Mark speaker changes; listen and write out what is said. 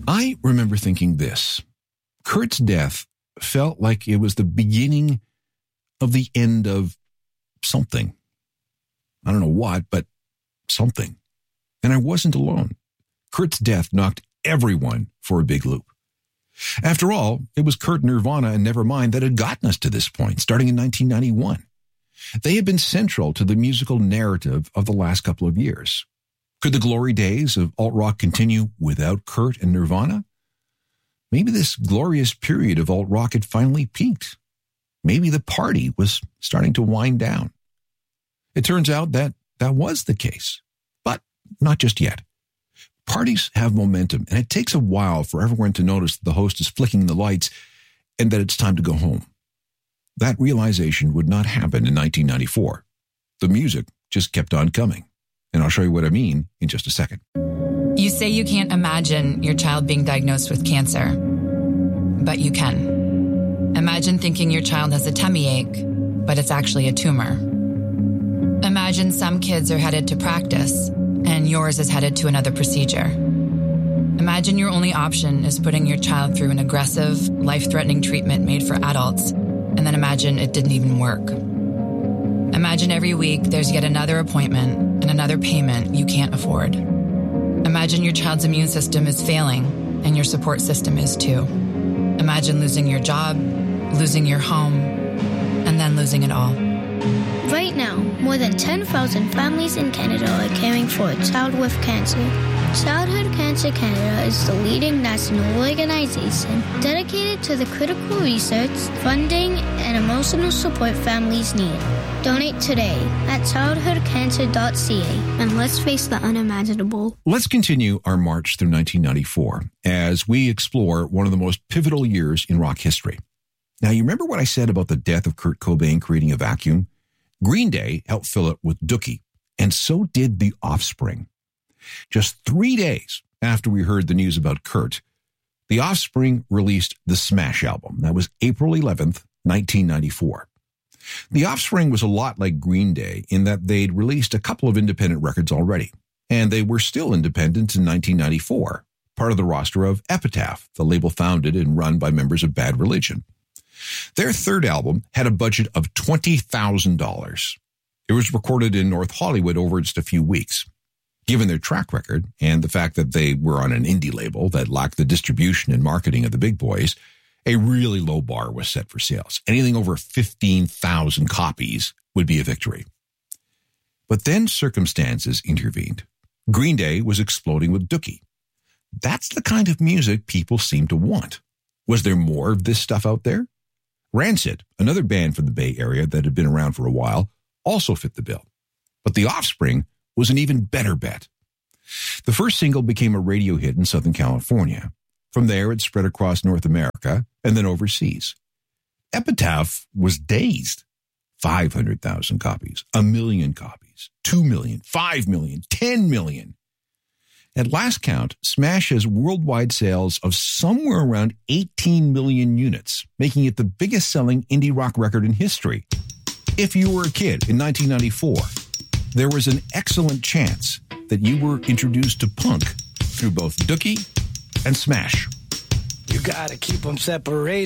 Speaker 1: I remember thinking this. Kurt's death felt like it was the beginning of the end of something. I don't know what, but something. And I wasn't alone. Kurt's death knocked everyone for a big loop. After all, it was Kurt, Nirvana, and Nevermind that had gotten us to this point, starting in 1991. They had been central to the musical narrative of the last couple of years. Could the glory days of alt-rock continue without Kurt and Nirvana? Maybe this glorious period of alt-rock had finally peaked. Maybe the party was starting to wind down. It turns out that was the case, but not just yet. Parties have momentum, and it takes a while for everyone to notice that the host is flicking the lights and that it's time to go home. That realization would not happen in 1994. The music just kept on coming. And I'll show you what I mean in just a second.
Speaker 2: You say you can't imagine your child being diagnosed with cancer, but you can. Imagine thinking your child has a tummy ache, but it's actually a tumor. Imagine some kids are headed to practice, and yours is headed to another procedure. Imagine your only option is putting your child through an aggressive, life-threatening treatment made for adults, and then imagine it didn't even work. Imagine every week there's yet another appointment and another payment you can't afford. Imagine your child's immune system is failing, and your support system is too. Imagine losing your job, losing your home, and then losing it all.
Speaker 3: Right now, more than 10,000 families in Canada are caring for a child with cancer. Childhood Cancer Canada is the leading national organization dedicated to the critical research, funding, and emotional support families need. Donate today at childhoodcancer.ca and let's face the unimaginable.
Speaker 1: Let's continue our march through 1994 as we explore one of the most pivotal years in rock history. Now, you remember what I said about the death of Kurt Cobain creating a vacuum? Green Day helped fill it with Dookie, and so did The Offspring. Just 3 days after we heard the news about Kurt, The Offspring released the Smash album. That was April 11th, 1994. The Offspring was a lot like Green Day in that they'd released a couple of independent records already, and they were still independent in 1994, part of the roster of Epitaph, the label founded and run by members of Bad Religion. Their third album had a budget of $20,000. It was recorded in North Hollywood over just a few weeks. Given their track record and the fact that they were on an indie label that lacked the distribution and marketing of the big boys, a really low bar was set for sales. Anything over 15,000 copies would be a victory. But then circumstances intervened. Green Day was exploding with Dookie. That's the kind of music people seem to want. Was there more of this stuff out there? Rancid, another band from the Bay Area that had been around for a while, also fit the bill. But The Offspring was an even better bet. The first single became a radio hit in Southern California. From there, it spread across North America and then overseas. Epitaph was dazed. 500,000 copies, 1 million copies, 2 million, 5 million, 10 million. At last count, Smash has worldwide sales of somewhere around 18 million units, making it the biggest selling indie rock record in history. If you were a kid in 1994, there was an excellent chance that you were introduced to punk through both Dookie and Smash.
Speaker 4: You gotta keep them separated.